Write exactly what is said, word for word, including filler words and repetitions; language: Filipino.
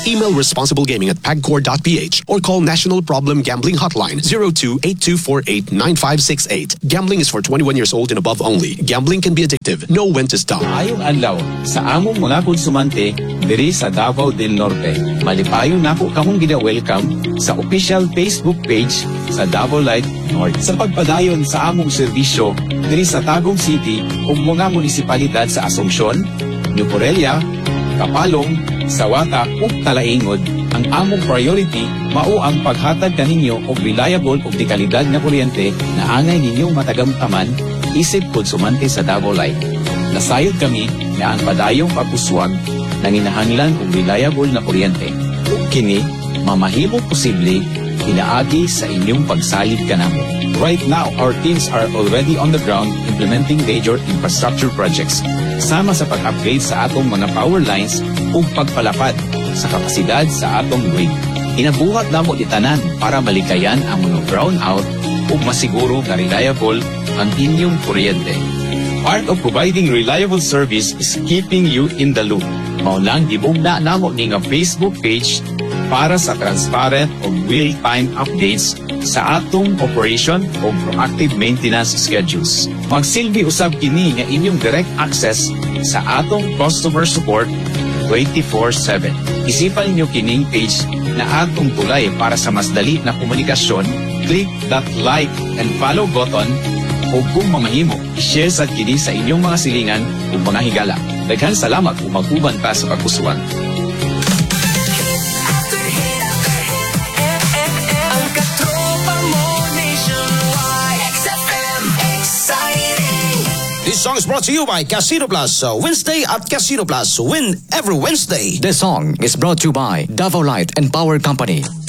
Email responsiblegaming at pagcor dot p h or call National Problem Gambling Hotline zero two eight two four eight nine five six eight. Gambling is for twenty-one years old and above only. Gambling can be addictive. Know when to stop. Ayong adlaw sa among mga konsumante diri sa Davao del Norte. Malipayon nako kamong gida-welcome sa official Facebook page sa Davao Light North. Sa pagpadayon sa among serbisyo diri sa Tagum City ug mga munisipalidad sa Asuncion, New Corelia, Kapalong, Sawata ug Talaingod, ang among priority mao ang paghatag kaninyo og reliable ug di kalidad nga kuryente na angay ninyong matagamtaman isip konsumante sa Davao Light. Nasayod kami nga ang padayong pagpuswag nanginahanglan og reliable na kuryente. Ug kini mamahimong posible inaagi sa inyong pagsalig kanamo. Right now, our teams are already on the ground implementing major infrastructure projects. Sama sa pag-upgrade sa atong mga power lines ug pagpalapad sa kapasidad sa atong grid. Inabuhat namo di tanan para malikayan ang mga brownout ug masiguro nga reliable ang inyong kuryente. Part of providing reliable service is keeping you in the loop. Mao lang gibugna namo ni nga Facebook page para sa transparent ug real-time updates sa atong operation o proactive maintenance schedules. Magsilbi usab kini nga inyong direct access sa atong customer support twenty-four seven. Isipan ninyo kining page na atong tulay para sa mas dali na komunikasyon. Click that like and follow button o kung mamahimo, i-share sa kini sa inyong mga silingan o mga higala. Daghan salamat kung mag-uban pa sa pagpusuan. This song is brought to you by Casino Plus. Uh, Wednesday at Casino Plus. Win every Wednesday. This song is brought to you by Davao Light and Power Company.